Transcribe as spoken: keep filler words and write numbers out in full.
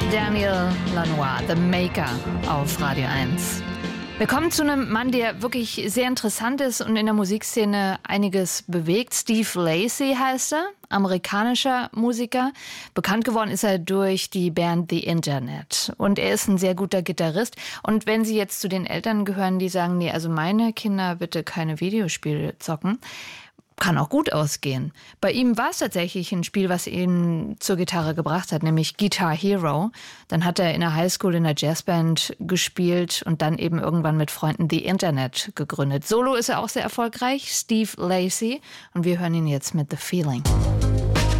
Daniel Lanois, The Maker auf Radio eins. Wir kommen zu einem Mann, der wirklich sehr interessant ist und in der Musikszene einiges bewegt. Steve Lacy heißt er, amerikanischer Musiker. Bekannt geworden ist er durch die Band The Internet. Und er ist ein sehr guter Gitarrist. Und wenn Sie jetzt zu den Eltern gehören, die sagen, nee, also meine Kinder bitte keine Videospiele zocken, kann auch gut ausgehen. Bei ihm war es tatsächlich ein Spiel, was ihn zur Gitarre gebracht hat, nämlich Guitar Hero. Dann hat er in der Highschool in der Jazzband gespielt und dann eben irgendwann mit Freunden The Internet gegründet. Solo ist er auch sehr erfolgreich, Steve Lacy. Und wir hören ihn jetzt mit The Feeling.